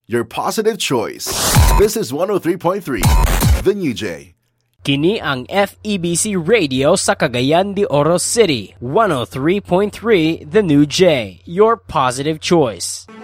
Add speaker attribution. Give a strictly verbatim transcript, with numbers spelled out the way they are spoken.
Speaker 1: your positive choice. This is one oh three point three, The New J.
Speaker 2: Kini ang F E B C Radio sa Cagayan de Oro City. one oh three point three The New J, your positive choice.